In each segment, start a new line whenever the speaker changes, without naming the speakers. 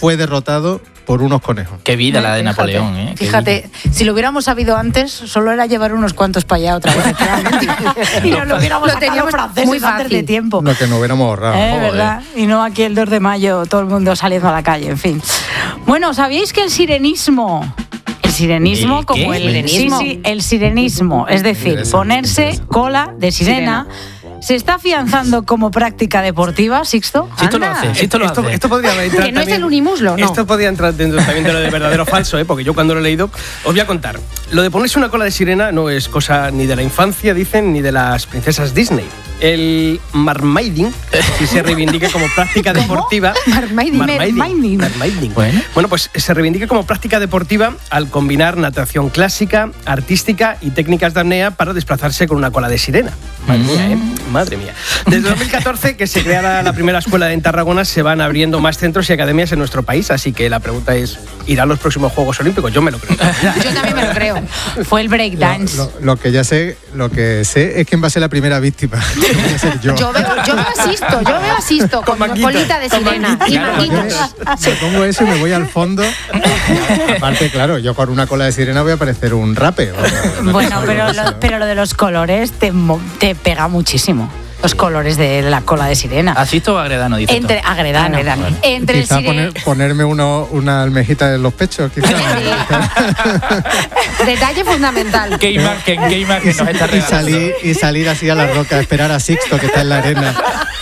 fue derrotado por unos conejos.
Qué vida la de Napoleón, ¿eh?
Fíjate, si lo hubiéramos sabido antes, solo era llevar unos cuantos para allá otra vez. y no lo hubiéramos sacado franceses
muy fácil.
antes de tiempo.
Lo que nos hubiéramos ahorrado.
¿Verdad? Y no aquí el 2 de mayo todo el mundo saliendo a la calle, en fin. Bueno, ¿sabíais que el sirenismo, como el
¿Sirenismo?
Sí, el sirenismo, es decir, ponerse cola de sirena, se está afianzando como práctica deportiva, Sixto?
Sixto lo hace,
Esto podría entrar
Que no es
también,
el unimuslo, no.
Esto podría entrar dentro también de lo de verdadero o falso, porque yo cuando lo he leído, os voy a contar. Lo de ponerse una cola de sirena no es cosa ni de la infancia, dicen, ni de las princesas Disney. El marmaiding, si se reivindica como práctica deportiva.
Marmaiding.
Bueno, pues se reivindica como práctica deportiva al combinar natación clásica, artística y técnicas de apnea para desplazarse con una cola de sirena. Madre mía, ¿eh? Madre mía. Desde 2014, que se crea la primera escuela en Tarragona, se van abriendo más centros y academias en nuestro país, así que la pregunta es, ¿irán los próximos Juegos Olímpicos? Yo me lo creo.
Yo también me lo creo.
Fue el breakdance.
Lo que sé es quién va a ser la primera víctima. Voy a ser yo.
Yo veo asisto con colita de sirena y manguitos.
Me pongo eso y me voy al fondo. Aparte, claro, yo con una cola de sirena voy a parecer un rape.
Bueno, pero lo de los colores te pega muchísimo. Los colores de la cola de sirena.
¿Asisto o agredano? Dice
Agredano.
Bueno.
Entre
quizá ponerme una almejita en los pechos, quizá.
Detalle fundamental.
¿Qué imagen nos está regalando?
Y salir así a la roca, esperar a Sixto, que está en la arena.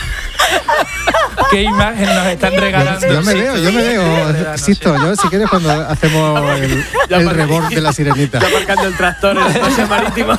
¿Qué imagen nos están regalando?
Yo me veo, Sixto, yo si quieres cuando hacemos el rebord de la sirenita.
Ya aparcando el tractor en el paseo marítimo.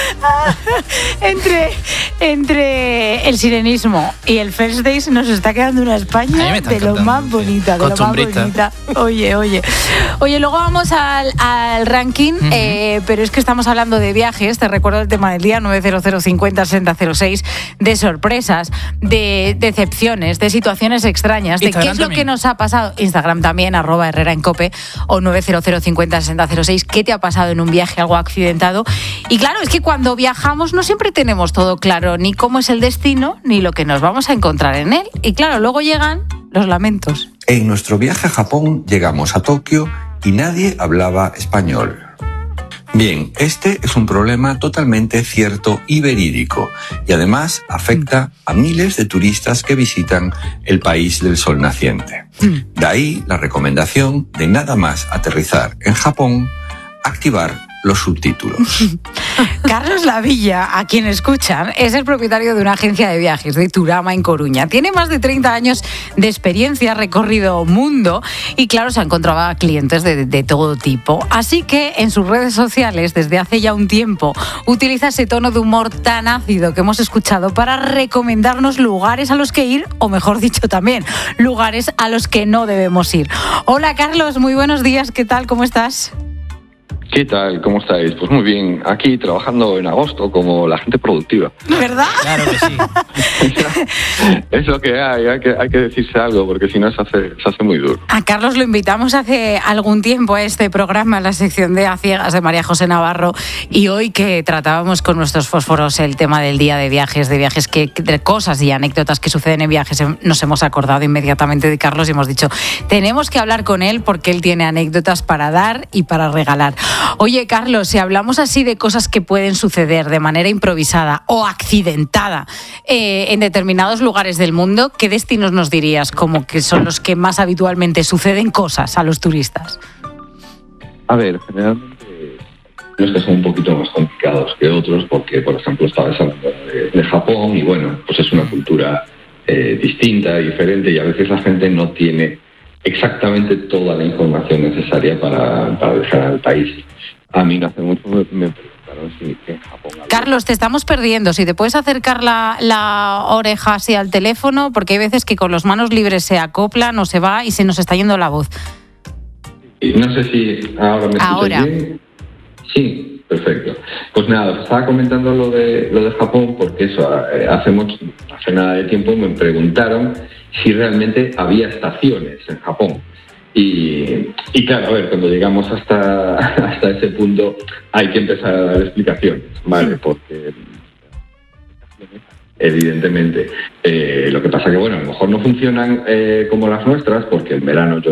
Entre el sirenismo y el First Days nos está quedando una España de lo más bonita, Oye, luego vamos al ranking, pero es que estamos hablando de viajes. Te recuerdo el tema del día, 900506006, de sorpresas, de decepciones, de situaciones extrañas, de
Instagram
qué es lo
también.
que nos ha pasado. Instagram también, @HerreraEnCope o 900506006. ¿Qué te ha pasado en un viaje, algo accidentado? Y claro, es que cuando viajamos no siempre tenemos todo claro, ni cómo es el destino, ni lo que nos vamos a encontrar en él. Y claro, luego llegan los lamentos.
En nuestro viaje a Japón llegamos a Tokio y nadie hablaba español. Bien, este es un problema totalmente cierto y verídico y además afecta a miles de turistas que visitan el país del sol naciente. De ahí la recomendación de nada más aterrizar en Japón, activar los subtítulos.
Carlos Lavilla, a quien escuchan, es el propietario de una agencia de viajes de Turama en Coruña. Tiene más de 30 años de experiencia, recorrido mundo y claro, se encontraba clientes de todo tipo. Así que en sus redes sociales, desde hace ya un tiempo, utiliza ese tono de humor tan ácido que hemos escuchado para recomendarnos lugares a los que ir, o mejor dicho también, lugares a los que no debemos ir. Hola Carlos, muy buenos días, ¿qué tal? ¿Cómo estás?
¿Qué tal? ¿Cómo estáis? Pues muy bien, aquí trabajando en agosto como la gente productiva.
¿Verdad?
Claro que sí.
Es lo que hay que decirse algo porque si no se hace muy duro.
A Carlos lo invitamos hace algún tiempo a este programa, en la sección de A Ciegas de María José Navarro, y hoy que tratábamos con nuestros fósforos el tema del día de viajes de cosas y anécdotas que suceden en viajes, nos hemos acordado inmediatamente de Carlos y hemos dicho, tenemos que hablar con él porque él tiene anécdotas para dar y para regalar. Oye, Carlos, si hablamos así de cosas que pueden suceder de manera improvisada o accidentada en determinados lugares del mundo, ¿qué destinos nos dirías como que son los que más habitualmente suceden cosas a los turistas?
A ver, generalmente los que son un poquito más complicados que otros porque, por ejemplo, estabas hablando de Japón y bueno, pues es una cultura distinta, diferente y a veces la gente no tiene exactamente toda la información necesaria para viajar al país. A mí no hace mucho me preguntaron si en Japón...
Carlos, te estamos perdiendo. Si te puedes acercar la oreja así al teléfono, porque hay veces que con las manos libres se acoplan o se va y se nos está yendo la voz.
No sé si ahora me escuchas bien. Sí, perfecto. Pues nada, os estaba comentando lo de Japón porque eso, hace nada de tiempo me preguntaron si realmente había estaciones en Japón. Y claro, a ver, cuando llegamos hasta ese punto hay que empezar a dar explicaciones, ¿vale? Porque evidentemente lo que pasa que, bueno, a lo mejor no funcionan como las nuestras porque en verano yo